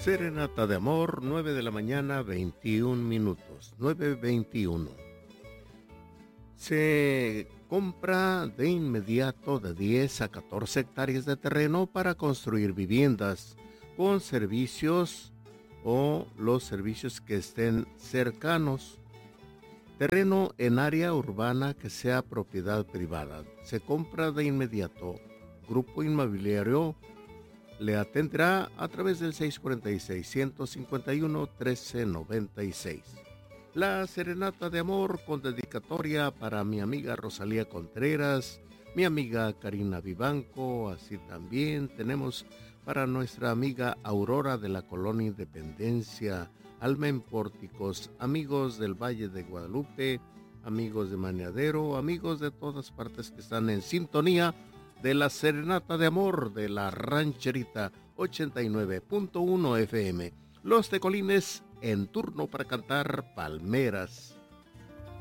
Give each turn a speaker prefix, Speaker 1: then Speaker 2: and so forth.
Speaker 1: Serenata de amor, 9 de la mañana, 21 minutos, 9:21. Se compra de inmediato de 10 a 14 hectáreas de terreno para construir viviendas con servicios o los servicios que estén cercanos. Terreno en área urbana que sea propiedad privada. Se compra de inmediato. Grupo Inmobiliario le atenderá a través del 646-151-1396. La serenata de amor con dedicatoria para mi amiga Rosalía Contreras, mi amiga Karina Vivanco, así también tenemos para nuestra amiga Aurora de la Colonia Independencia, Alma en Pórticos, amigos del Valle de Guadalupe, amigos de Maneadero, amigos de todas partes que están en sintonía de la serenata de amor de la rancherita 89.1 FM. Los tecolines en turno para cantar palmeras.